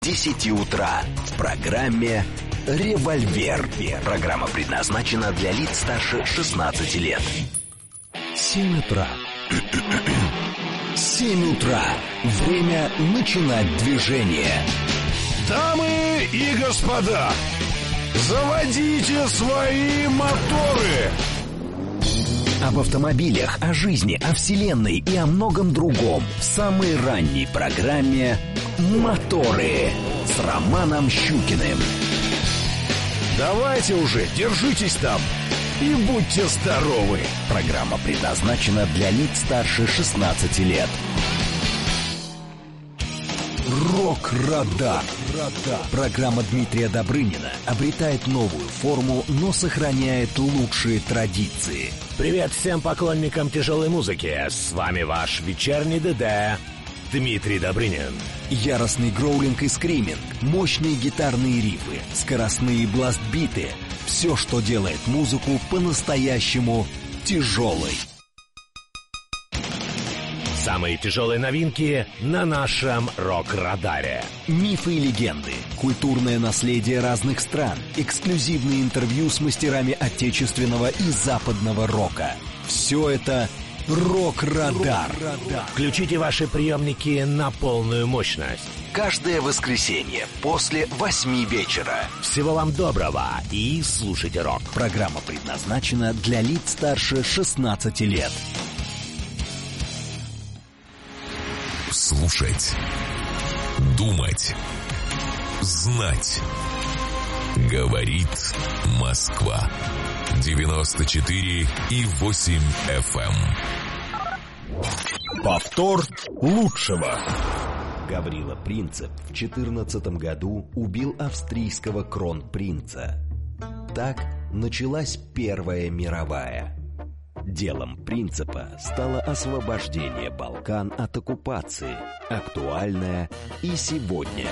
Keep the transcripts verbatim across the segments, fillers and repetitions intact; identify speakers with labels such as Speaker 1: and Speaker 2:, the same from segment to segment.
Speaker 1: десяти утра в программе «Револьвер». Программа предназначена для лиц старше шестнадцати лет. семь утра. семь утра. Время начинать движение.
Speaker 2: Дамы и господа, заводите свои моторы.
Speaker 1: Об автомобилях, о жизни, о вселенной и о многом другом в самой ранней программе «Моторы» с Романом Щукиным.
Speaker 2: Давайте уже, держитесь там и будьте здоровы.
Speaker 1: Программа предназначена для лиц старше шестнадцати лет. Рок-радар. Программа Дмитрия Добрынина обретает новую форму, но сохраняет лучшие традиции.
Speaker 3: Привет всем поклонникам тяжелой музыки. С вами ваш вечерний ДД Дмитрий Добрынин.
Speaker 1: Яростный гроулинг и скриминг, мощные гитарные рифы, скоростные бластбиты. Все, что делает музыку по-настоящему тяжелой.
Speaker 3: Самые тяжелые новинки на нашем рок-радаре.
Speaker 1: Мифы и легенды, культурное наследие разных стран, эксклюзивные интервью с мастерами отечественного и западного рока. Все это «Рок-радар».
Speaker 3: Включите ваши приемники на полную мощность.
Speaker 1: Каждое воскресенье после восьми вечера.
Speaker 3: Всего вам доброго и слушайте рок.
Speaker 1: Программа предназначена для лиц старше шестнадцати лет.
Speaker 4: Слушать, думать, знать. Говорит Москва. девяносто четыре и восемь эф эм.
Speaker 2: Повтор лучшего.
Speaker 1: Гаврила Принцип в четырнадцатом году убил австрийского кронпринца. Так началась Первая мировая. Делом Принципа стало освобождение Балкан от оккупации, актуальное и сегодня.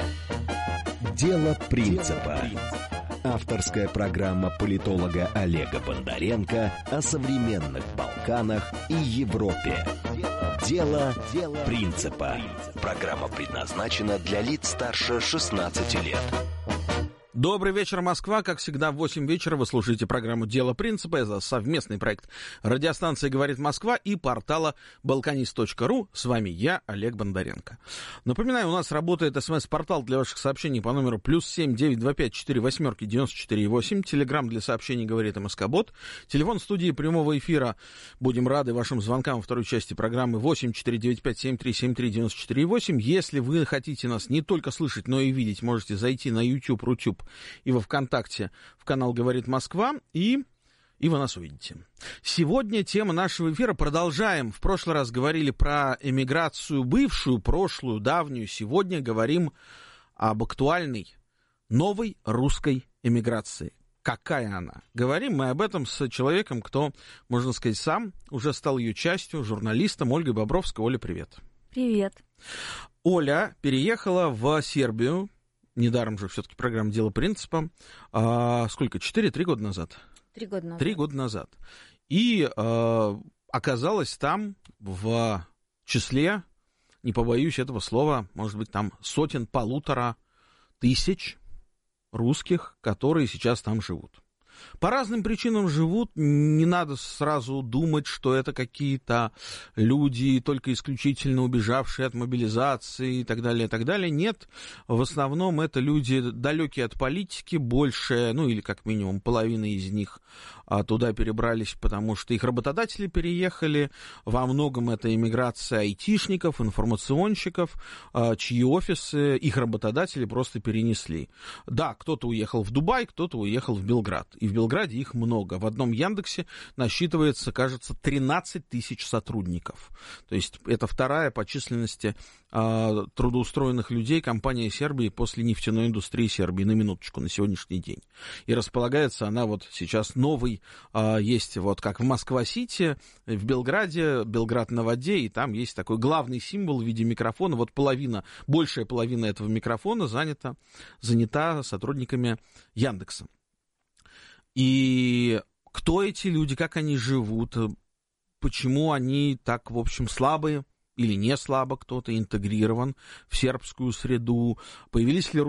Speaker 1: Дело Принципа. Авторская программа политолога Олега Бондаренко о современных Балканах и Европе. Дело Принципа. Программа предназначена для лиц старше шестнадцати лет.
Speaker 5: Добрый вечер, Москва. Как всегда, в восемь вечера вы слушаете программу «Дело принципа». Это совместный проект радиостанции «Говорит Москва» и портала балканист точка ру. С вами я, Олег Бондаренко. Напоминаю, у нас работает смс-портал для ваших сообщений по номеру плюс семь девять два пять четыре восьмерки девяносто четыре восемь. Телеграм для сообщений «Говорит МСК-бот». Телефон студии прямого эфира. Будем рады вашим звонкам во второй части программы восемь четыре девять пять семь три семь три девяносто четыре восемь. Если вы хотите нас не только слышать, но и видеть, можете зайти на YouTube, Рутюб и во ВКонтакте в канал «Говорит Москва», и, и вы нас увидите. Сегодня тема нашего эфира. Продолжаем. В прошлый раз говорили про эмиграцию бывшую, прошлую, давнюю. Сегодня говорим об актуальной, новой русской эмиграции. Какая она? Говорим мы об этом с человеком, кто, можно сказать, сам уже стал ее частью, журналистом Ольгой Бобровской. Оля, привет.
Speaker 6: Привет.
Speaker 5: Оля переехала в Сербию. Недаром же все-таки программа «Дело принципа». А, сколько? Четыре-три года назад?
Speaker 6: Три года назад.
Speaker 5: Три года назад. И а, оказалась там в числе, не побоюсь этого слова, может быть, там сотен, полутора тысяч русских, которые сейчас там живут. По разным причинам живут, не надо сразу думать, что это какие-то люди, только исключительно убежавшие от мобилизации и так далее, и так далее. Нет, в основном это люди далекие от политики, больше, ну или как минимум половина из них а, туда перебрались, потому что их работодатели переехали. Во многом это иммиграция айтишников, информационщиков, а, чьи офисы их работодатели просто перенесли. Да, кто-то уехал в Дубай, кто-то уехал в Белград. И в Белграде их много. В одном Яндексе насчитывается, кажется, тринадцать тысяч сотрудников. То есть это вторая по численности э, трудоустроенных людей компания Сербии после нефтяной индустрии Сербии, на минуточку, на сегодняшний день. И располагается она вот сейчас новый, э, есть вот как в Москва-Сити, в Белграде, Белград на воде, и там есть такой главный символ в виде микрофона. Вот половина, большая половина этого микрофона занята, занята сотрудниками Яндекса. И кто эти люди, как они живут, почему они так, в общем, слабые или не слабо кто-то интегрирован в сербскую среду, появились ли